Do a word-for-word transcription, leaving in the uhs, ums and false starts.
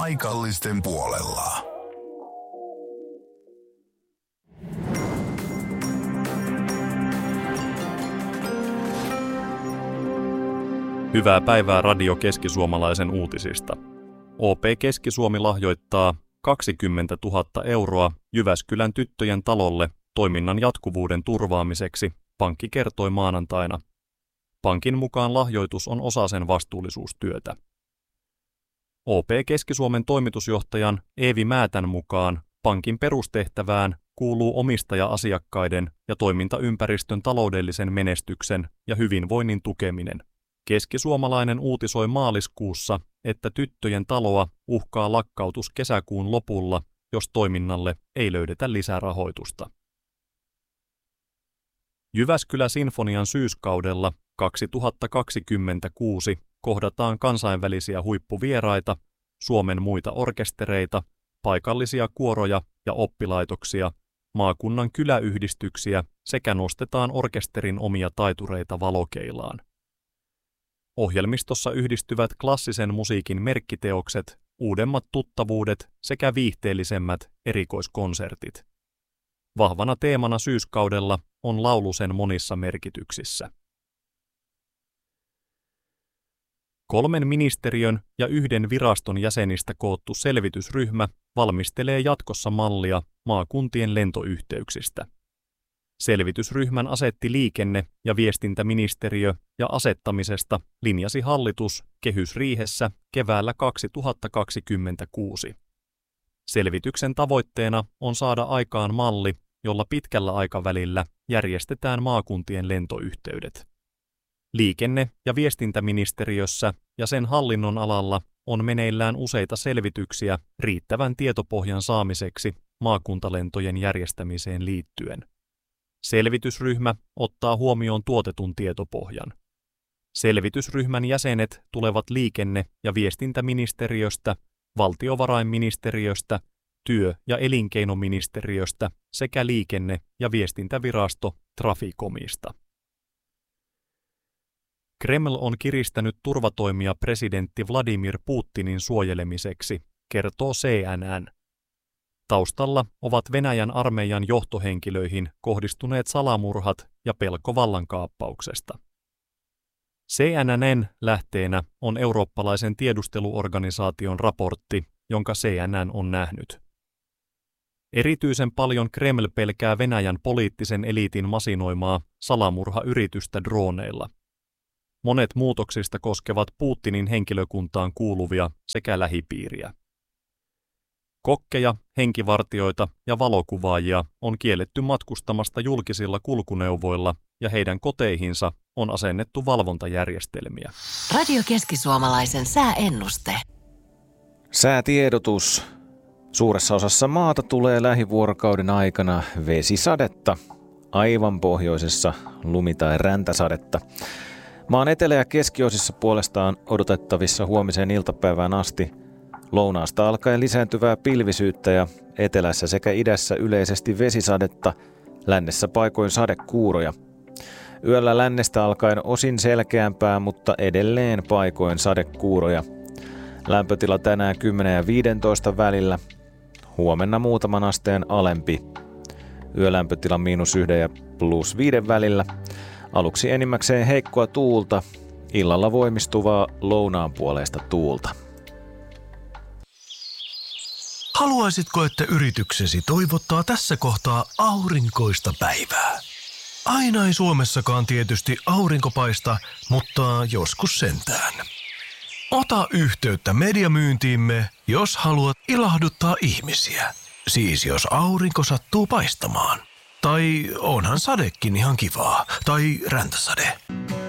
paikallisten puolella. Hyvää päivää Radio Keski-Suomalaisen uutisista. O P Keski-Suomi lahjoittaa kaksikymmentätuhatta euroa Jyväskylän tyttöjen talolle toiminnan jatkuvuuden turvaamiseksi, pankki kertoi maanantaina. Pankin mukaan lahjoitus on osa sen vastuullisuustyötä. O P Keski-Suomen toimitusjohtajan Eevi Määtän mukaan pankin perustehtävään kuuluu omistaja-asiakkaiden ja toimintaympäristön taloudellisen menestyksen ja hyvinvoinnin tukeminen. Keskisuomalainen uutisoi maaliskuussa, että tyttöjen taloa uhkaa lakkautus kesäkuun lopulla, jos toiminnalle ei löydetä lisärahoitusta. Jyväskylä-sinfonian syyskaudella kaksituhattakaksikymmentäkuusi kohdataan kansainvälisiä huippuvieraita, Suomen muita orkestereita, paikallisia kuoroja ja oppilaitoksia, maakunnan kyläyhdistyksiä sekä nostetaan orkesterin omia taitureita valokeilaan. Ohjelmistossa yhdistyvät klassisen musiikin merkkiteokset, uudemmat tuttavuudet sekä viihteellisemmät erikoiskonsertit. Vahvana teemana syyskaudella on laulu sen monissa merkityksissä. Kolmen ministeriön ja yhden viraston jäsenistä koottu selvitysryhmä valmistelee jatkossa mallia maakuntien lentoyhteyksistä. Selvitysryhmän asetti liikenne- ja viestintäministeriö ja asettamisesta linjasi hallitus kehysriihessä keväällä kaksituhattakaksikymmentäkuusi. Selvityksen tavoitteena on saada aikaan malli, jolla pitkällä aikavälillä järjestetään maakuntien lentoyhteydet. Liikenne- ja viestintäministeriössä ja sen hallinnon alalla on meneillään useita selvityksiä riittävän tietopohjan saamiseksi maakuntalentojen järjestämiseen liittyen. Selvitysryhmä ottaa huomioon tuotetun tietopohjan. Selvitysryhmän jäsenet tulevat liikenne- ja viestintäministeriöstä, valtiovarainministeriöstä, työ- ja elinkeinoministeriöstä sekä liikenne- ja viestintävirasto Traficomista. Kreml on kiristänyt turvatoimia presidentti Vladimir Putinin suojelemiseksi, kertoo C N N. Taustalla ovat Venäjän armeijan johtohenkilöihin kohdistuneet salamurhat ja pelko vallankaappauksesta. C N N:n lähteenä on eurooppalaisen tiedusteluorganisaation raportti, jonka C N N on nähnyt. Erityisen paljon Kreml pelkää Venäjän poliittisen eliitin masinoimaa salamurhayritystä droneilla. Monet muutoksista koskevat Putinin henkilökuntaan kuuluvia sekä lähipiiriä. Kokkeja, henkivartioita ja valokuvaajia on kielletty matkustamasta julkisilla kulkuneuvoilla ja heidän koteihinsa on asennettu valvontajärjestelmiä. Radio Keski-Suomalaisen sääennuste. Säätiedotus. Suuressa osassa maata tulee lähivuorokauden aikana vesisadetta, aivan pohjoisessa lumi- tai räntäsadetta. Maan etelä- ja keskiosissa puolestaan odotettavissa huomiseen iltapäivään asti lounaasta alkaen lisääntyvää pilvisyyttä ja etelässä sekä idässä yleisesti vesisadetta, lännessä paikoin sadekuuroja. Yöllä lännestä alkaen osin selkeämpää, mutta edelleen paikoin sadekuuroja. Lämpötila tänään kymmenen ja viisitoista välillä, huomenna muutaman asteen alempi. Yölämpötila miinus yhden ja plus viiden välillä. Aluksi enimmäkseen heikkoa tuulta, illalla voimistuvaa lounaanpuoleista tuulta. Haluaisitko, että yrityksesi toivottaa tässä kohtaa aurinkoista päivää? Aina ei Suomessakaan tietysti aurinko paista, mutta joskus sentään. Ota yhteyttä mediamyyntiimme, jos haluat ilahduttaa ihmisiä. Siis jos aurinko sattuu paistamaan. Tai onhan sadekin ihan kivaa. Tai räntäsade.